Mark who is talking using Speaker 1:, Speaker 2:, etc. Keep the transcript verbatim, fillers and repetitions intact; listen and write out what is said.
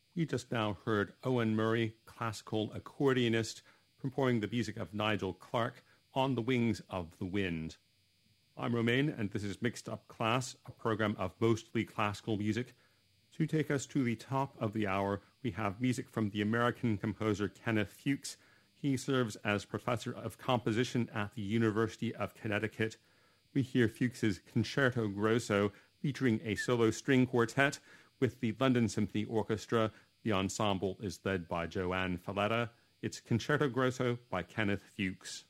Speaker 1: We just now heard Owen Murray, classical accordionist, performing the music of Nigel Clark, On the Wings of the Wind. I'm Romain, and this is Mixed Up Class, a program of mostly classical music. To take us to the top of the hour, we have music from the American composer Kenneth Fuchs. He serves as professor of composition at the University of Connecticut. We hear Fuchs's Concerto Grosso, featuring a solo string quartet with the London Symphony Orchestra. The ensemble is led by Joanne Falletta. It's Concerto Grosso by Kenneth Fuchs.